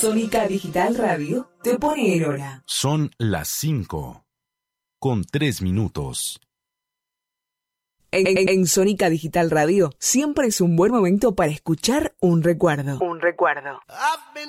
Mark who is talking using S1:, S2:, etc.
S1: Sónica Digital Radio te pone en hora.
S2: Son las 5:03.
S1: En Sónica Digital Radio siempre es un buen momento para escuchar un recuerdo.
S3: I've been